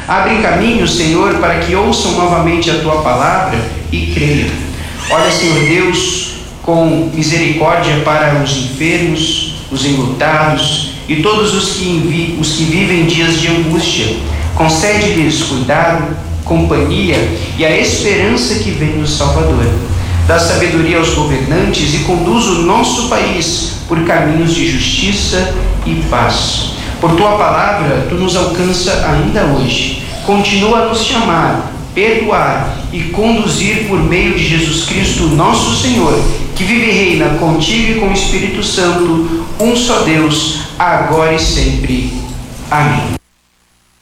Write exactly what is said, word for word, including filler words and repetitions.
Abre caminho, Senhor, para que ouçam novamente a Tua palavra e creiam. Olha, Senhor Deus, com misericórdia para os enfermos, os enlutados e todos os que, envi, os que vivem dias de angústia. Concede-lhes cuidado, companhia e a esperança que vem do Salvador. Dá sabedoria aos governantes e conduz o nosso país por caminhos de justiça e paz. Por Tua palavra, Tu nos alcança ainda hoje. Continua a nos chamar, perdoar e conduzir por meio de Jesus Cristo, nosso Senhor, que vive e reina contigo e com o Espírito Santo, um só Deus, agora e sempre. Amém.